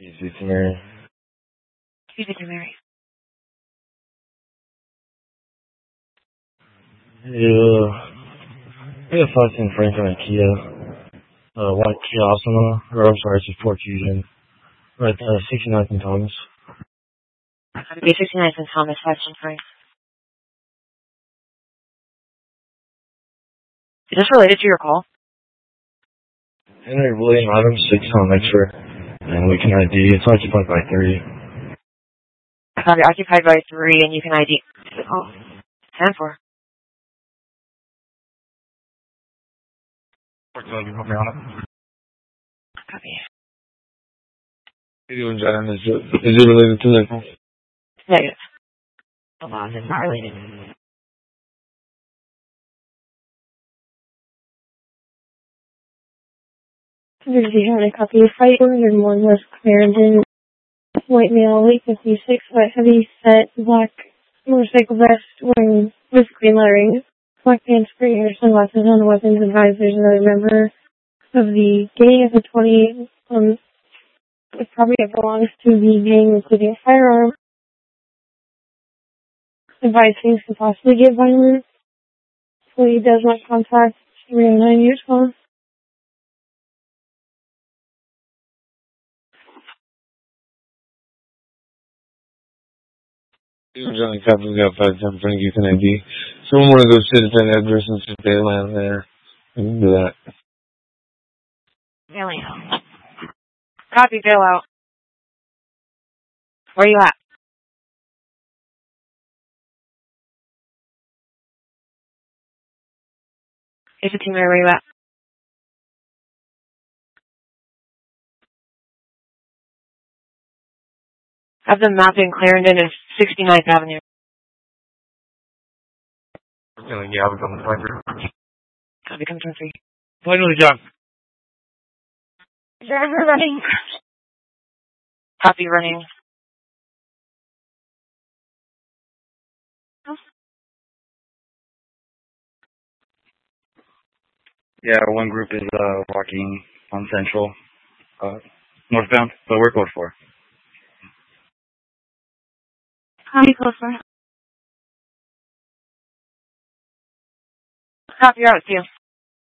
Easy to Mary. Easy to Mary. Yeah. We have 510 Franklin and Kia. White Kia Altima. Or I'm sorry, it's a Ford Fusion. Right, 69th and Thomas. That'd be 69th and Thomas, 510 Frank. Is this related to your call? Henry William Adams, 6 on X-ray. And we can ID. It's occupied by 3. Copy, occupied by 3, and you can ID. Oh, 10-4. Can you help me on it? Copy. How you doing, John? Is it related to the call? Negative. Hold on, it's not related. There's a copy of Fight 401 West Clarendon, white male, weight 56, white heavy set, black motorcycle vest, wearing with green lettering, black pants, gray hair, sunglasses on, weapons advised. There's another member of the gang of the 20, it probably belongs to the gang, including a firearm. Advised things could possibly get violent. Employee does not contact 309 years old. Johnny Captain's got 510 Frank, you can ID. Someone want to go sit at that address and sit there land there. We can do that. Bailing out. Copy, bail out. Where are you at? It's a team, where are you at? Have them mapping Clarendon and 69th Avenue. Yeah, we're going to find her. Copy, come from 3. Finally, John. Driver running. Copy, running. Yeah, one group is walking on Central, northbound, but we're code 4. Copy, close 4. Copy, you're out, see you.